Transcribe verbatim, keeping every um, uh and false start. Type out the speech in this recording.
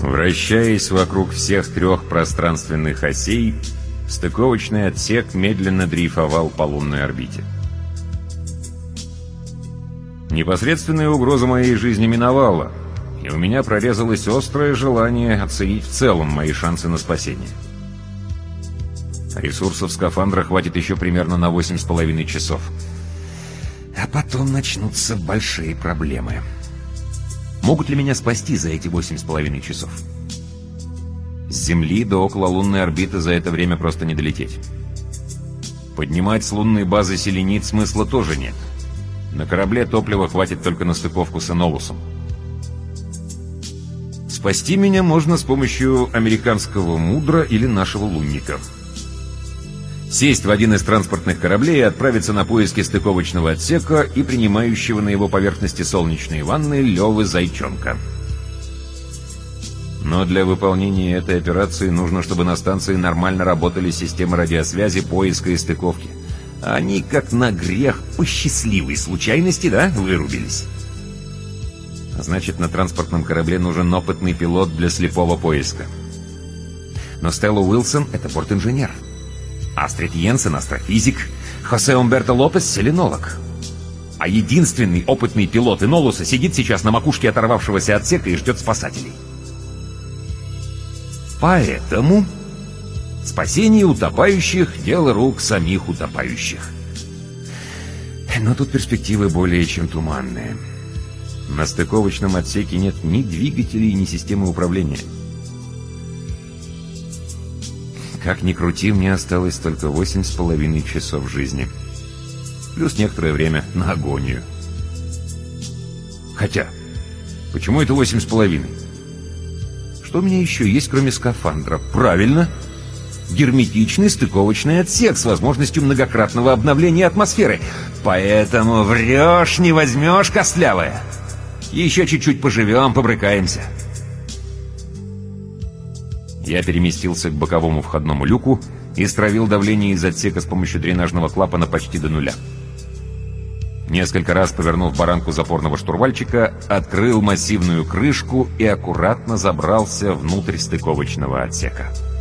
Вращаясь вокруг всех трех пространственных осей, стыковочный отсек медленно дрейфовал по лунной орбите. Непосредственная угроза моей жизни миновала, и у меня прорезалось острое желание оценить в целом мои шансы на спасение. Ресурсов скафандра хватит еще примерно на восемь с половиной часов. А потом начнутся большие проблемы. Могут ли меня спасти за эти восемь с половиной часов? С Земли до окололунной орбиты за это время просто не долететь. Поднимать с лунной базы селенит смысла тоже нет. На корабле топлива хватит только на стыковку с Энолусом. Спасти меня можно с помощью американского мудра или нашего лунника. Сесть в один из транспортных кораблей и отправиться на поиски стыковочного отсека и принимающего на его поверхности солнечные ванны Лёвы Зайчонка. Но для выполнения этой операции нужно, чтобы на станции нормально работали системы радиосвязи, поиска и стыковки. Они, как на грех, по счастливой случайности, да, вырубились. Значит, на транспортном корабле нужен опытный пилот для слепого поиска. Но Стелла Уилсон — это борт-инженер. Астрид Йенсен — астрофизик, Хосе Умберто Лопес — селенолог. А единственный опытный пилот Энолуса сидит сейчас на макушке оторвавшегося отсека и ждет спасателей. Поэтому спасение утопающих — дело рук самих утопающих. Но тут перспективы более чем туманные. На стыковочном отсеке нет ни двигателей, ни системы управления. Как ни крути, мне осталось только восемь с половиной часов жизни. Плюс некоторое время на агонию. Хотя, почему это восемь с половиной? Что у меня еще есть, кроме скафандра? Правильно! Герметичный стыковочный отсек с возможностью многократного обновления атмосферы. Поэтому врешь, не возьмешь, костлявая. Еще чуть-чуть поживем, побрыкаемся. Я переместился к боковому входному люку и стравил давление из отсека с помощью дренажного клапана почти до нуля. Несколько раз повернув баранку запорного штурвальчика, открыл массивную крышку и аккуратно забрался внутрь стыковочного отсека.